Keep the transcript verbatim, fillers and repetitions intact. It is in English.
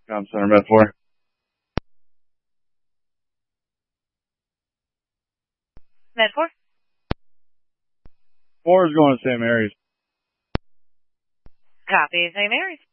Com Center, Med four. Med four? four is going to Saint Mary's. Copy, Saint Mary's.